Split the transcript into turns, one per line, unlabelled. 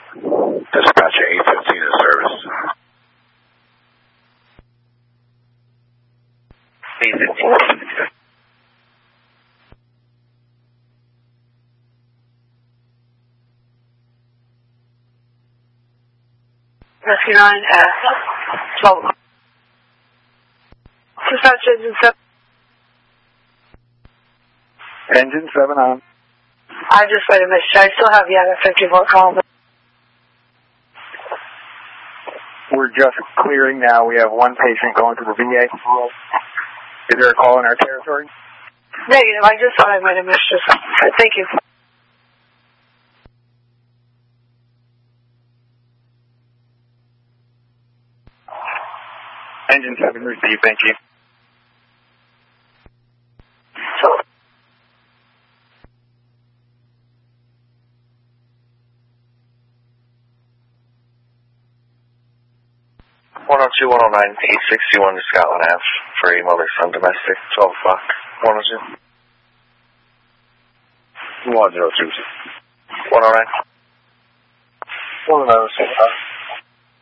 Dispatcher 815 in service.
815.
Rescue 9 at 12. Dispatch engine 7.
Engine 7 on.
I just wait a minute. I still have the 54 call.
We're just clearing now. We have one patient going to the VA. Is there a call in our territory?
Negative. I just thought I might have missed this. Thank you.
Engine 7 received. Thank you.
So.
102, 109, 861 to Scotland Ave for a mother-son domestic, 12 o'clock, 102.
102.
109.
109.